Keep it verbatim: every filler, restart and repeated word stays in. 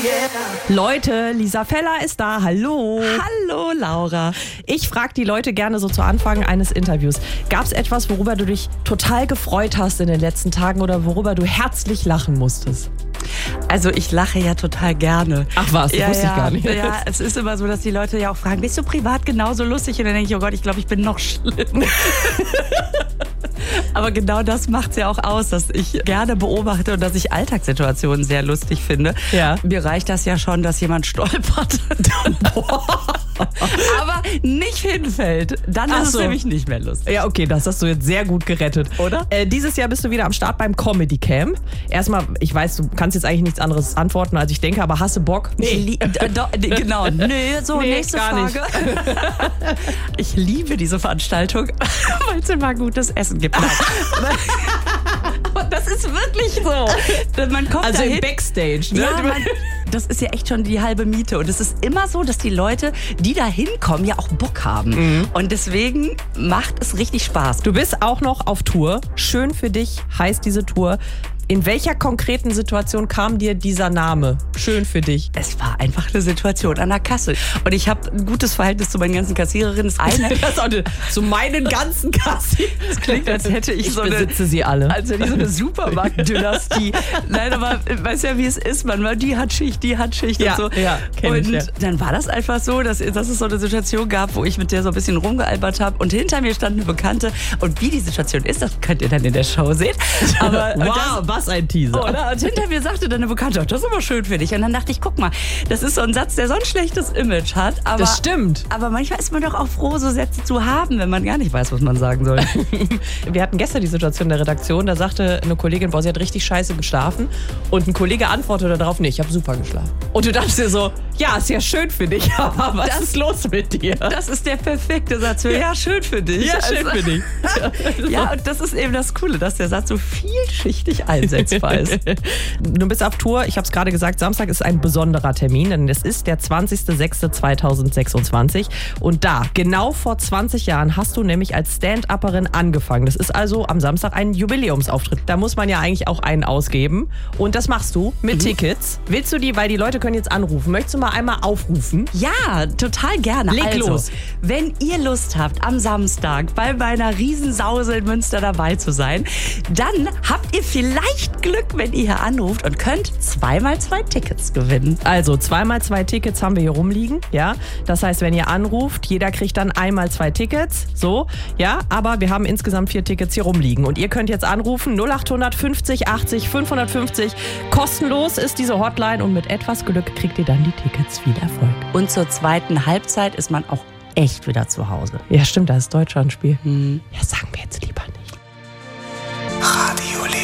Leute, Lisa Feller ist da. Hallo. Hallo, Laura. Ich frage die Leute gerne so zu Anfang eines Interviews. Gab es etwas, worüber du dich total gefreut hast in den letzten Tagen oder worüber du herzlich lachen musstest? Also ich lache ja total gerne. Ach was, das ja, wusste ja, ich gar nicht. Ja, es ist immer so, dass die Leute ja auch fragen, bist du privat genauso lustig? Und dann denke ich, oh Gott, ich glaube, ich bin noch schlimm. Aber genau das macht es ja auch aus, dass ich gerne beobachte und dass ich Alltagssituationen sehr lustig finde. Ja. Mir reicht das ja schon, dass jemand stolpert. Aber nicht hinfällt. Dann Ach ist so. es nämlich nicht mehr lustig. Ja, okay, das hast du jetzt sehr gut gerettet. Oder? Äh, dieses Jahr bist du wieder am Start beim Comedy Camp. Erstmal, ich weiß, du kannst jetzt eigentlich nichts anderes antworten, als ich denke, aber hast du Bock? Ich lie- äh, do, d- genau. Nö, so, Nee, nächste gar nicht. Frage. Ich liebe diese Veranstaltung, weil es immer gutes Essen gibt. Aber das ist wirklich so. Man kommt Also dahin. im Backstage, ne? Ja, man, das ist ja echt schon die halbe Miete. Und es ist immer so, dass die Leute, die da hinkommen, ja auch Bock haben. Mhm. Und deswegen macht es richtig Spaß. Du bist auch noch auf Tour. Schön für dich heißt diese Tour. In welcher konkreten Situation kam dir dieser Name? Schön für dich. Es war einfach eine Situation an der Kasse. Und ich habe ein gutes Verhältnis zu meinen ganzen Kassiererinnen. Das eine, Das auch zu meinen ganzen Kassen. das klingt, als hätte ich, Ich so eine... besitze sie alle. Als hätte ich so eine Supermarktdynastie. Nein, aber weiß ja, wie es ist. Man war die hat Schicht, die hat Schicht Ja, und so. ja, kenn und ich, ja. dann war das einfach so, dass, dass es so eine Situation gab, wo ich mit der so ein bisschen rumgealbert habe. Und hinter mir stand eine Bekannte. Und wie die Situation ist, das könnt ihr dann in der Show sehen. Aber Wow, was ein Teaser. Oder? Und hinter mir sagte dann eine Bekannte, das ist aber schön für dich. Und dann dachte ich, guck mal, das ist so ein Satz, der so ein schlechtes Image hat. Aber, Das stimmt. aber manchmal ist man doch auch froh, so Sätze zu haben, wenn man gar nicht weiß, was man sagen soll. Wir hatten gestern die Situation in der Redaktion, da sagte eine Kollegin, boah, sie hat richtig scheiße geschlafen. Und ein Kollege antwortete darauf, nee, ich habe super geschlafen. Und du dachtest dir so, ja, ist ja schön für dich, aber was Das- ist los mit dir? Das ist der perfekte Satz für, ja, schön für dich. Ja, schön für dich. Ja, und das ist eben das Coole, dass der Satz so vielschichtig einsetzbar ist. Du bist auf Tour, ich habe es gerade gesagt, Samstag ist ein besonderer Termin, denn es ist der zwanzigster sechster zweitausendsechsundzwanzig. Und da, genau vor zwanzig Jahren, hast du nämlich als Stand-Upperin angefangen. Das ist also am Samstag ein Jubiläumsauftritt. Da muss man ja eigentlich auch einen ausgeben. Und das machst du mit Mhm. Tickets. Willst du die, weil die Leute können jetzt anrufen, möchtest du mal einmal aufrufen? Ja, total gerne. Leg also, los. Wenn ihr Lust habt, am Samstag bei meiner Riesensause in Münster dabei zu sein, dann habt ihr vielleicht Glück, wenn ihr hier anruft und könnt zweimal zwei Tickets gewinnen. Also zweimal zwei Tickets haben wir hier rumliegen, ja. Das heißt, wenn ihr anruft, jeder kriegt dann einmal zwei Tickets, so, ja. Aber wir haben insgesamt vier Tickets hier rumliegen und ihr könnt jetzt anrufen null acht fünfzig achtzig fünfhundertfünfzig. Kostenlos ist diese Hotline und mit etwas Glück kriegt ihr dann die Tickets. Viel Erfolg. Und zur zweiten Halbzeit ist man auch echt wieder zu Hause. Ja, stimmt, das ist Deutschlandspiel. Hm. Ja, sag